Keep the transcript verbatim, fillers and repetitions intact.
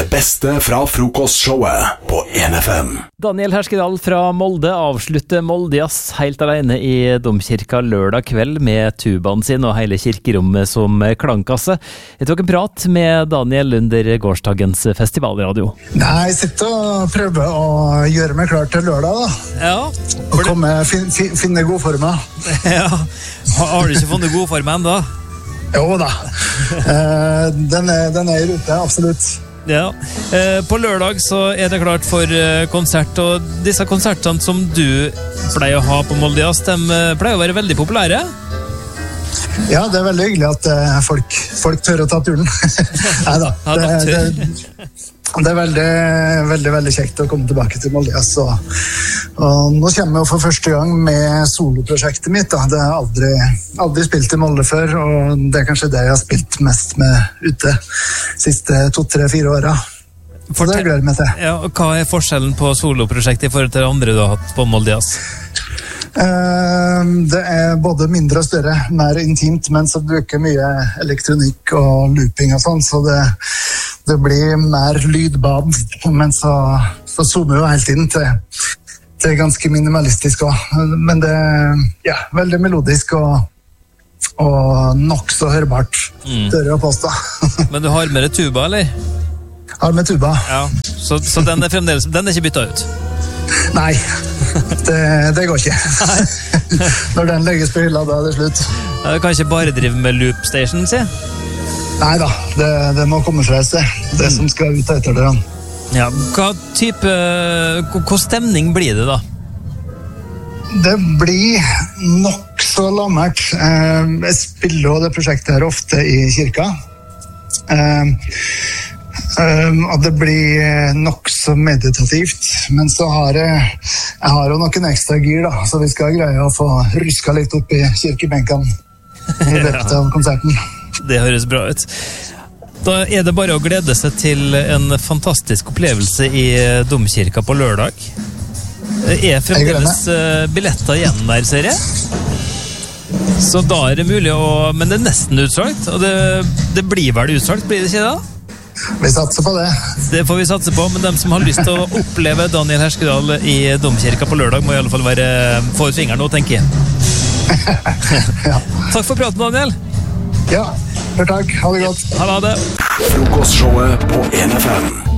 Det beste fra frokostshowet på en F M. Daniel Herskedal fra Molde avslutter Moldejazz helt alene i domkirka lørdag kveld med tubaen sin og hele kirkerommet som klangkasse. Jeg tok en prat med Daniel under gårsdagens festivalradio. Nei, jeg sitter og prøver å gjøre meg klar til lørdag da. Ja. Og komme, fin, fin, finne god former. Ja. Har du ikke funnet god form enda? Jo da. Eh, den, er, den er i rute, absolutt. Ja, på lørdag så er det klart for konsert, og disse konsertene som du pleier å ha på Moldejazz, de pleier å være veldig populære. Ja, det er veldig hyggelig at folk, folk tør å ta turen. Neida, det, det, det er veldig, veldig, veldig kjekt å komme tilbake til Moldejazz. Og, og nå kommer jeg for første gang med soloprosjektet mitt. Da. Det har aldri, aldri spilt i Molde før, og det er kanskje det jeg har spilt mest med ute siste to, tre, fire åra. Så det gleder jeg meg til. Ja, og hva er forskjellen på soloprosjektet i forhold til det andre du har hatt på Moldejazz? Det er både mindre og større, mer intimt, men så bruker mye elektronikk og looping og sånn, så det, det blir mer lydbad, men så, så zoomer jo hele tiden til, til ganske minimalistisk også. Men det er ja, veldig melodisk og, og nok så hørbart, mm. Tør jeg å påstå. Men du har med deg tuba, eller? Har med tuba. Ja, så, så den er fremdeles, den er ikke byttet ut? Nei, det, det går ikke. Når den legges på hylla, da er det slutt. Ja, du kan ikke bare drive med loop station, si? Nei da, det, det må komme fra et sted. Det som skal ut etter det. Ja, hva type, hva stemning blir det da? Det blir nok så lammert. Jeg spiller jo det prosjektet her ofte i kirka. Um, og det blir nok så meditativt, men så har jeg, jeg har jo noen ekstra gir da, så vi skal greie å få ruska litt opp i kirkebenken i løpet av konserten. Det høres bra ut. Da er det bare å glede seg til en fantastisk opplevelse i domkirka på lørdag. Er fremdeles billetter igjen der, ser jeg? Så da er det mulig å, men det er nesten utsolgt, og det, det blir vel utsolgt, blir det ikke da? Vi satser på det. Det får vi satse på, men de som har lyst til å oppleve Daniel Herskedal i domkirka på lørdag må i alle fall være få ut fingeren nå, tenker jeg. Ja. Takk for praten, Daniel. Ja, takk. Ha det godt. Ha det. Frokostshowet på en F M.